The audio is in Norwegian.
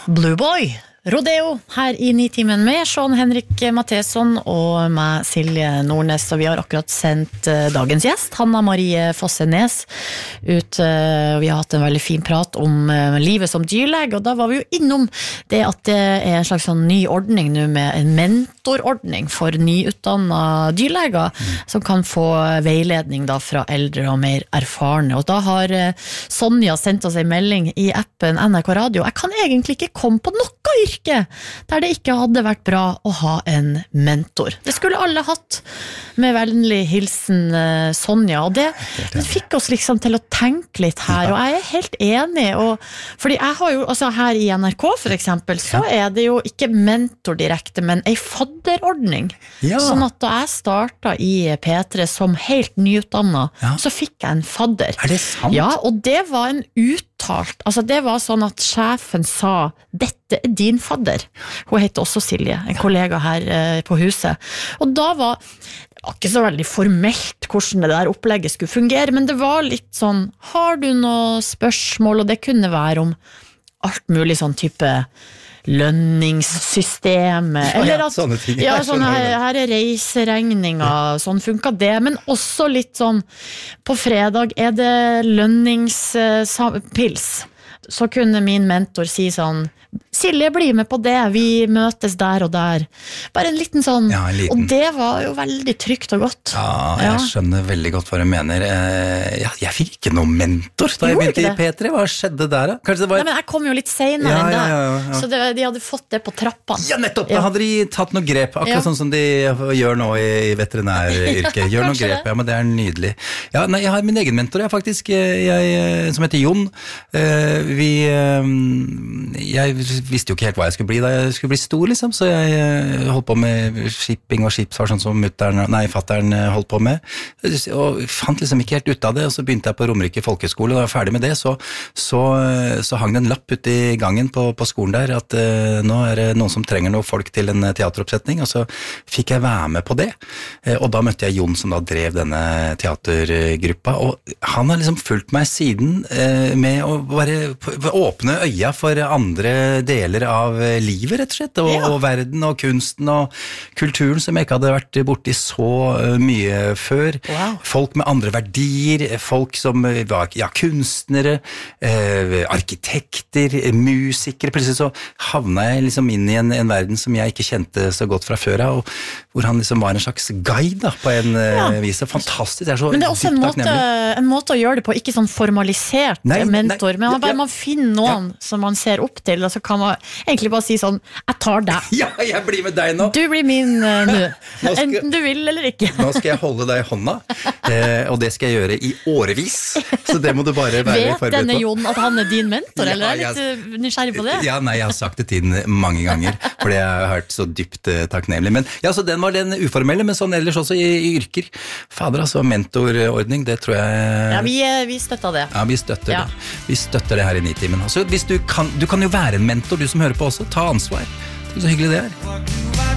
Blue Boy, Rodeo, her I Nitimen med Sean Henrik Matheson og meg, Silje Nordnes. Og vi har akkurat sendt dagens gjest, Hanna Marie Fossenes, ut. Vi har hatt en veldig fin prat om livet som dyrlege, og da var vi jo innom det at det en slags sånn ny ordning nå med en mentorordning for nyutdannede dyrleger, som kan få veiledning da fra eldre og mer erfarne. Og da har Sonja sendt oss en melding I appen NRK Radio. Jeg kan egentlig ikke komme på noe yrke der det ikke hadde vært bra å ha en mentor. Det skulle alle hatt, med vennlig hilsen Sonja, og det fikk oss liksom til å tenke litt her, og jeg helt enig, fordi jeg har jo, altså her I NRK for eksempel, så det jo ikke mentor direkte, men en fadderordning. Sånn at da jeg startet I P3 som helt nyutdannet, så fikk jeg en fadder. Det sant? Ja, og det var en uttalt, altså det var sånn at sjefen sa, dette din fadder. Hun heter også Silje, en kollega her på huset. Og da var det var ikke så veldig formelt hvordan det der opplegget skulle fungere, men det var litt sånn, har du noe spørsmål, og det kunne være om alt mulig sånn type lønningssystem, eller at sånne ting. Sånn her reiseregninger, sånn funket det, men også litt sånn, på fredag det lønningspils, så kunne min mentor si sånn, Silje, bli med på det, vi møtes der og der. Bare en liten sånn, og det var jo veldig trygt og godt. Ja, jeg skjønner veldig godt hva du mener. Jeg fikk ikke noen mentor da jeg begynte I P3. Hva skjedde der da? Kanskje det var... Nei, men jeg kom jo litt senere enn det, så de hadde fått det på trappene. Ja, nettopp! Da hadde de tatt noe grep, akkurat sånn som de gjør nå I veterinæryrket. Gjør noe grep, men det nydelig. Ja, nei, jeg har min egen mentor, faktisk, som heter Jon. Jeg visste jo ikke helt hva jeg skulle bli da jeg skulle bli stor, liksom, så jeg holdt på med shipping og skipsfart, sånn som fatteren holdt på med, og fant liksom ikke helt ut av det, og så begynte jeg på Romerike folkeskole, og da jeg var ferdig med det, så hang det en lapp ute I gangen på skolen der, at nå det noen som trenger noen folk til en teateroppsetning, og så fikk jeg være med på det, og da møtte jeg Jon som da drev denne teatergruppa, og han har liksom fulgt meg siden med å bare åpne øya for andre deler av livet, rett og slett, og verden og kunsten og kulturen som jeg ikke hadde vært borti så mye før. Folk med andre verdier, folk som var kunstnere, arkitekter, musikere. Plutselig så havnet jeg liksom inn I en verden som jeg ikke kjente så godt fra før av, og hvor han liksom var en slags guide da, på en vis. Fantastisk, så men det også en måte å gjøre det på, ikke sånn formalisert mentor, men bare man finner noen som man ser opp til, og så kan man egentlig bare si sånn, jeg tar deg. Ja, jeg blir med deg nå. Du blir min nå. Enten du vil eller ikke. Nå skal jeg holde deg I hånda, og det skal jeg gjøre I årevis. Så det må du bare være forberedt på. Vet denne Jon at han din mentor, eller litt nysgjerrig på det? Ja, nei, jeg har sagt det til den mange ganger, fordi jeg har hørt så dypt takknemlig. Men ja, så den var den uformelle, men sånn ellers også I yrker. Fader, altså, mentorordning, det tror jeg... Ja, vi støtter det. Ja, vi støtter det. Vi støtter det her I Nitimen. Altså, hvis du kan jo være en mentor, du som hører på også, ta ansvar. Så hyggelig det